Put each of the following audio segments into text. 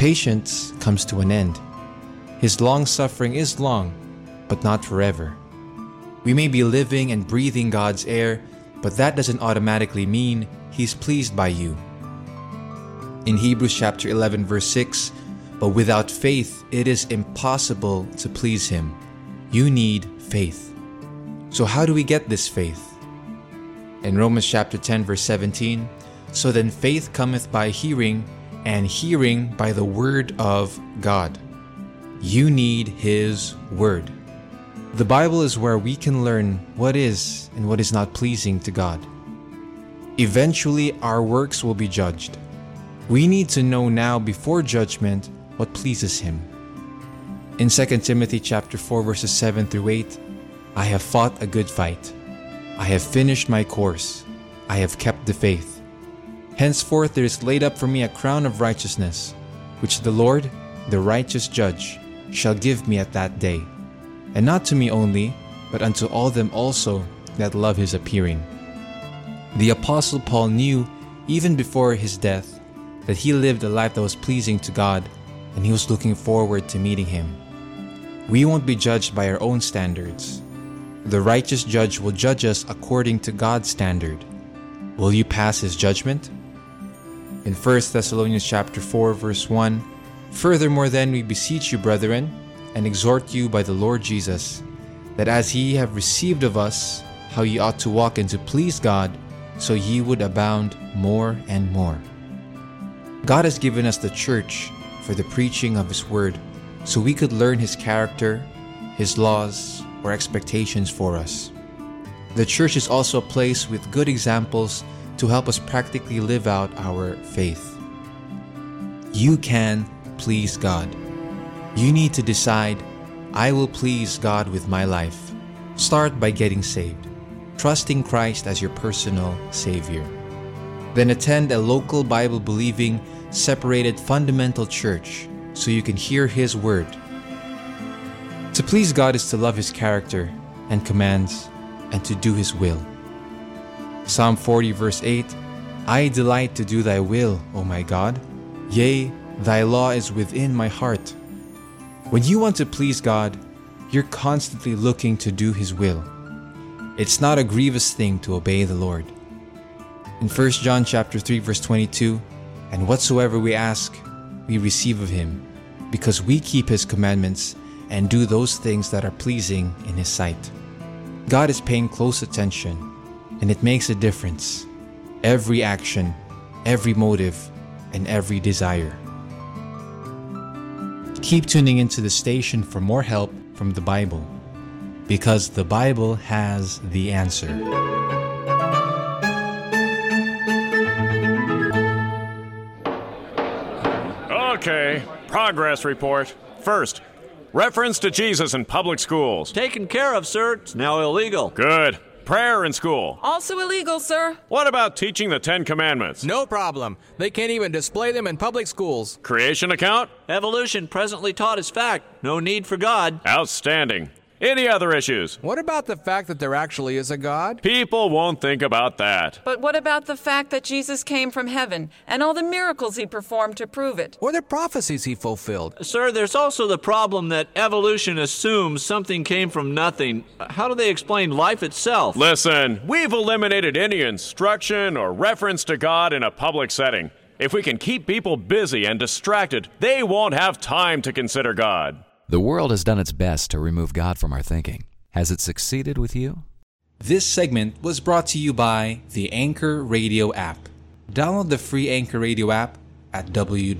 patience comes to an end. His long-suffering is long, but not forever. We may be living and breathing God's air, but that doesn't automatically mean He's pleased by you. In Hebrews chapter 11 verse 6, "But without faith it is impossible to please Him." You need faith. So how do we get this faith? In Romans chapter 10 verse 17, "So then faith cometh by hearing, and hearing by the word of God." You need His word. The Bible is where we can learn what is and what is not pleasing to God. Eventually, our works will be judged. We need to know now before judgment what pleases Him. In 2 Timothy chapter 4 verses 7 through 8, "I have fought a good fight. I have finished my course. I have kept the faith. Henceforth there is laid up for me a crown of righteousness, which the Lord, the righteous judge, shall give me at that day. And not to me only, but unto all them also that love His appearing." The Apostle Paul knew, even before his death, that he lived a life that was pleasing to God, and he was looking forward to meeting Him. We won't be judged by our own standards. The righteous judge will judge us according to God's standard. Will you pass His judgment? In 1 Thessalonians chapter 4 verse 1, "Furthermore then we beseech you, brethren, and exhort you by the Lord Jesus, that as ye have received of us how ye ought to walk and to please God, so ye would abound more and more." God has given us the church for the preaching of His word, so we could learn His character, His laws, or expectations for us. The church is also a place with good examples to help us practically live out our faith. You can please God. You need to decide, "I will please God with my life." Start by getting saved, trusting Christ as your personal Savior. Then attend a local Bible-believing, separated fundamental church so you can hear His word. To please God is to love His character and commands and to do His will. Psalm 40 verse 8, "I delight to do Thy will, O my God. Yea, Thy law is within my heart." When you want to please God, you're constantly looking to do His will. It's not a grievous thing to obey the Lord. In 1 John chapter 3 verse 22, "And whatsoever we ask, we receive of Him, because we keep His commandments and do those things that are pleasing in His sight." God is paying close attention, and it makes a difference. Every action, every motive, and every desire. Keep tuning into the station for more help from the Bible, because the Bible has the answer. Okay, progress report. First, reference to Jesus in public schools. Taken care of, sir. It's now illegal. Good. Prayer in school. Also illegal, sir. What about teaching the 10 Commandments? No problem. They can't even display them in public schools. Creation account? Evolution presently taught as fact. No need for God. Outstanding. Any other issues? What about the fact that there actually is a God? People won't think about that. But what about the fact that Jesus came from heaven and all the miracles He performed to prove it? Or the prophecies He fulfilled? Sir, there's also the problem that evolution assumes something came from nothing. How do they explain life itself? Listen, we've eliminated any instruction or reference to God in a public setting. If we can keep people busy and distracted, they won't have time to consider God. The world has done its best to remove God from our thinking. Has it succeeded with you? This segment was brought to you by the Anchor Radio app. Download the free Anchor Radio app at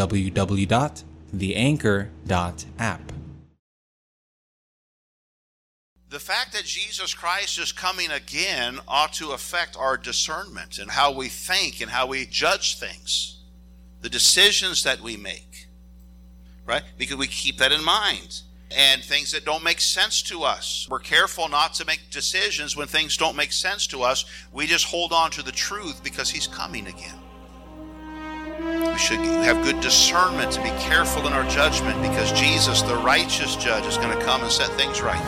www.theanchor.app. The fact that Jesus Christ is coming again ought to affect our discernment and how we think and how we judge things, the decisions that we make, right? Because we keep that in mind. And things that don't make sense to us. We're careful not to make decisions when things don't make sense to us. We just hold on to the truth because He's coming again. We should have good discernment to be careful in our judgment because Jesus, the righteous judge, is going to come and set things right.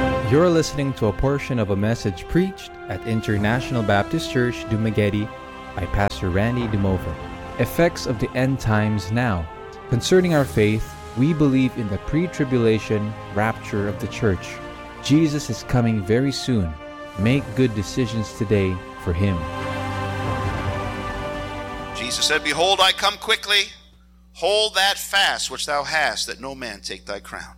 You're listening to a portion of a message preached at International Baptist Church, Dumaguete, by Pastor Randy Dumova. Effects of the End Times Now. Concerning our faith, we believe in the pre-tribulation rapture of the church. Jesus is coming very soon. Make good decisions today for Him. Jesus said, "Behold, I come quickly. Hold that fast which thou hast, that no man take thy crown."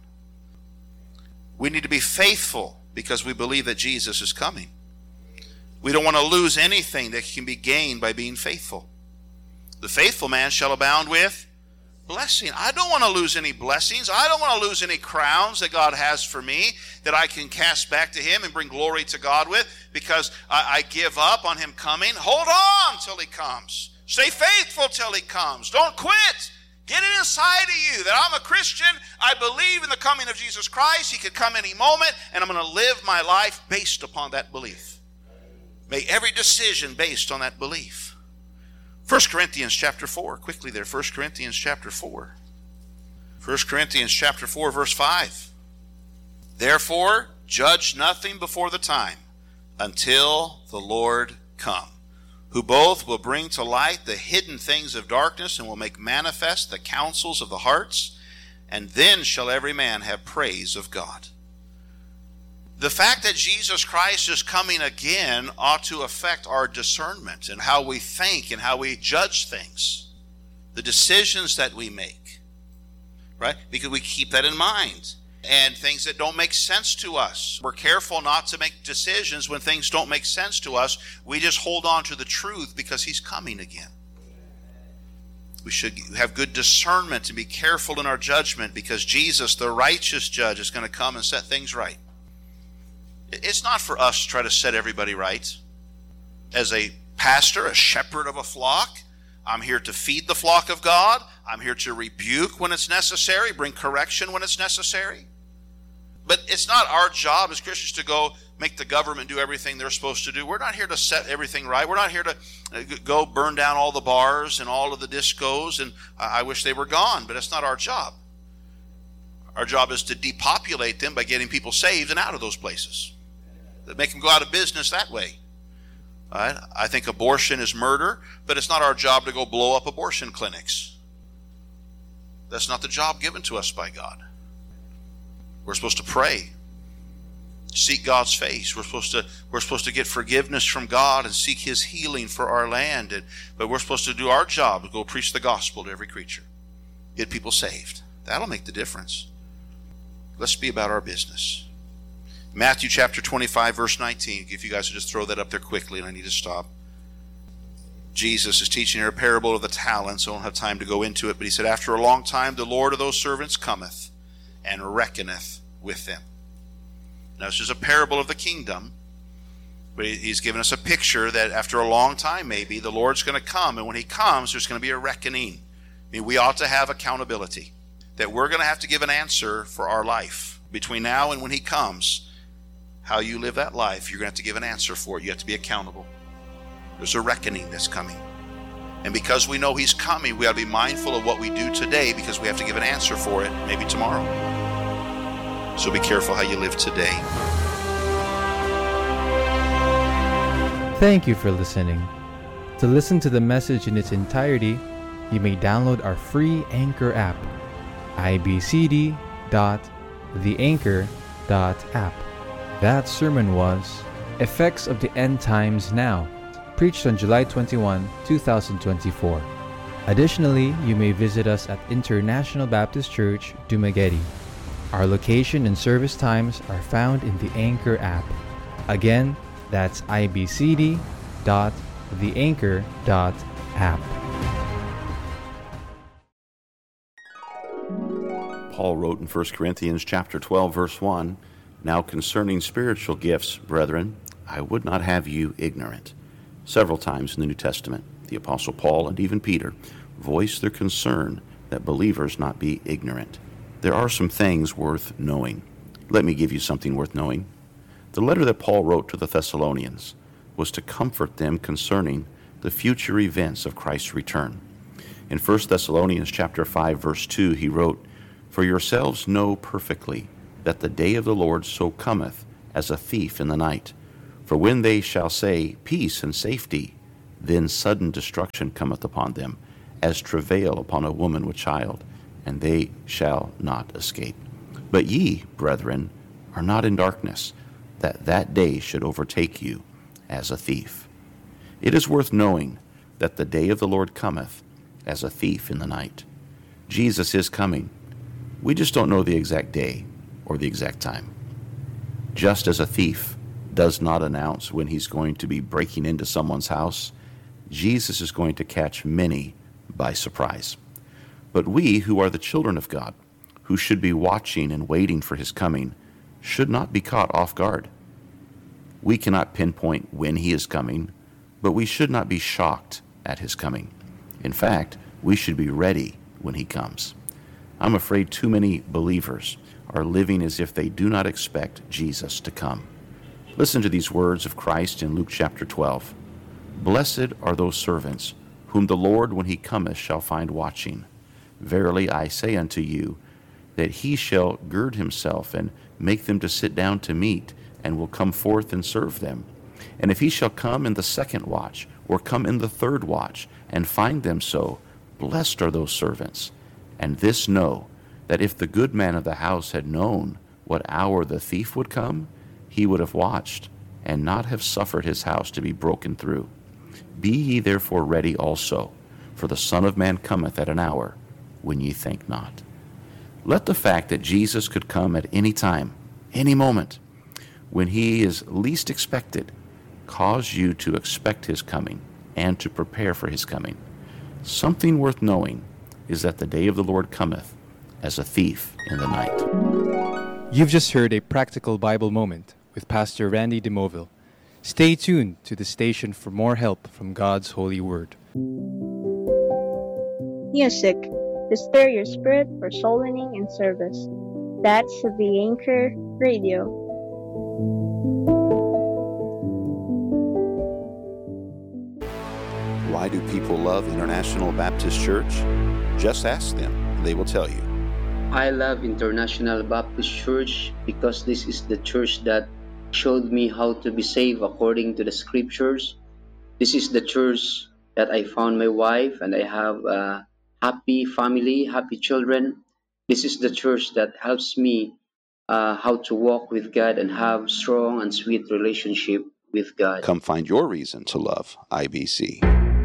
We need to be faithful because we believe that Jesus is coming. We don't want to lose anything that can be gained by being faithful. The faithful man shall abound with blessing. I don't want to lose any blessings. I don't want to lose any crowns that God has for me that I can cast back to Him and bring glory to God with because I give up on Him coming. Hold on till He comes. Stay faithful till He comes. Don't quit. Get it inside of you that I'm a Christian. I believe in the coming of Jesus Christ. He could come any moment, and I'm going to live my life based upon that belief. Make every decision based on that belief. 1 Corinthians chapter 4. Quickly there, 1 Corinthians chapter 4. 1 Corinthians chapter 4, verse 5. Therefore, judge nothing before the time, until the Lord come, who both will bring to light the hidden things of darkness and will make manifest the counsels of the hearts, and then shall every man have praise of God. The fact that Jesus Christ is coming again ought to affect our discernment and how we think and how we judge things, the decisions that we make, right? Because we keep that in mind. And things that don't make sense to us. We're careful not to make decisions when things don't make sense to us. We just hold on to the truth because He's coming again. We should have good discernment and be careful in our judgment because Jesus, the righteous judge, is going to come and set things right. It's not for us to try to set everybody right. As a pastor, a shepherd of a flock, I'm here to feed the flock of God. I'm here to rebuke when it's necessary, bring correction when it's necessary. But it's not our job as Christians to go make the government do everything they're supposed to do. We're not here to set everything right. We're not here to go burn down all the bars and all of the discos, and I wish they were gone, but it's not our job. Our job is to depopulate them by getting people saved and out of those places. Make them go out of business that way. Right? I think abortion is murder, but it's not our job to go blow up abortion clinics. That's not the job given to us by God. We're supposed to pray, seek God's face. We're supposed to get forgiveness from God and seek His healing for our land. But we're supposed to do our job, go preach the gospel to every creature, get people saved. That'll make the difference. Let's be about our business. Matthew chapter 25, verse 19. If you guys would just throw that up there quickly, and I need to stop. Jesus is teaching here a parable of the talents. I don't have time to go into it, but He said, after a long time, the Lord of those servants cometh and reckoneth with them. Now, this is a parable of the kingdom, but He's given us a picture that after a long time, maybe, the Lord's going to come, and when He comes, there's going to be a reckoning. I mean, we ought to have accountability, that we're going to have to give an answer for our life. Between now and when He comes, how you live that life, you're going to have to give an answer for it. You have to be accountable. There's a reckoning that's coming. And because we know He's coming, we ought to be mindful of what we do today because we have to give an answer for it maybe tomorrow. So be careful how you live today. Thank you for listening. To listen to the message in its entirety, you may download our free Anchor app, ibcd.theanchor.app. That sermon was Effects of the End Times Now, preached on July 21, 2024. Additionally, you may visit us at International Baptist Church, Dumaguete. Our location and service times are found in the Anchor app. Again, that's ibcd.theanchor.app. Paul wrote in 1 Corinthians chapter 12, verse 1, Now concerning spiritual gifts, brethren, I would not have you ignorant. Several times in the New Testament, the Apostle Paul and even Peter voice their concern that believers not be ignorant. There are some things worth knowing. Let me give you something worth knowing. The letter that Paul wrote to the Thessalonians was to comfort them concerning the future events of Christ's return. In 1 Thessalonians chapter 5, verse 2, he wrote, For yourselves know perfectly that the day of the Lord so cometh as a thief in the night. For when they shall say, Peace and safety, Then sudden destruction cometh upon them, as travail upon a woman with child, and they shall not escape. But ye, brethren, are not in darkness, that that day should overtake you as a thief. It is worth knowing that the day of the Lord cometh as a thief in the night. Jesus is coming. We just don't know the exact day or the exact time. Just as a thief does not announce when he's going to be breaking into someone's house, Jesus is going to catch many by surprise. But we who are the children of God, who should be watching and waiting for his coming, should not be caught off guard. We cannot pinpoint when he is coming, but we should not be shocked at his coming. In fact, we should be ready when he comes. I'm afraid too many believers are living as if they do not expect Jesus to come. Listen to these words of Christ in Luke chapter 12. Blessed are those servants whom the Lord, when he cometh, shall find watching. Verily I say unto you, that he shall gird himself and make them to sit down to meat, and will come forth and serve them. And if he shall come in the second watch, or come in the third watch, and find them so, blessed are those servants. And this know, that if the good man of the house had known what hour the thief would come, he would have watched, and not have suffered his house to be broken through. Be ye therefore ready also, for the Son of Man cometh at an hour when ye think not. Let the fact that Jesus could come at any time, any moment, when he is least expected, cause you to expect his coming and to prepare for his coming. Something worth knowing is that the day of the Lord cometh as a thief in the night. You've just heard a practical Bible moment with Pastor Randy DeMoville. Stay tuned to the station for more help from God's holy word. Music to stir your spirit for soul winning and service. That's the Anchor Radio. Why do people love International Baptist Church? Just ask them, and they will tell you. I love International Baptist Church because this is the church that showed me how to be saved according to the scriptures. This is the church that I found my wife, and I have a happy family, happy children. This is the church that helps me how to walk with God and have strong and sweet relationship with God. Come find your reason to love IBC.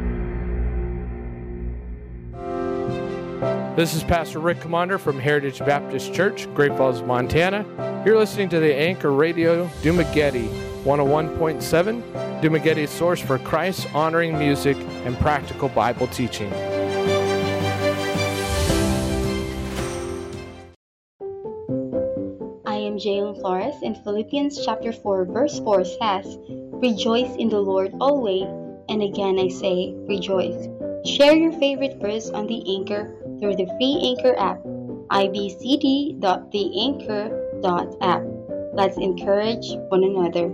This is Pastor Rick Commander from Heritage Baptist Church, Great Falls, Montana. You're listening to the Anchor Radio, Dumageddon 101.7, Dumagetti's source for Christ-honoring music and practical Bible teaching. I am Jaylon Flores, and Philippians chapter 4 verse 4 says, "Rejoice in the Lord always, and again I say, rejoice." Share your favorite verse on the Anchor through the free Anchor app, ibcd.theanchor.app. Let's encourage one another.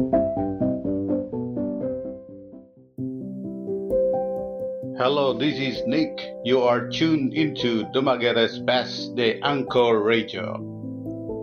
Hello, this is Nick. You are tuned into Dumaguetes Best, the Anchor Radio.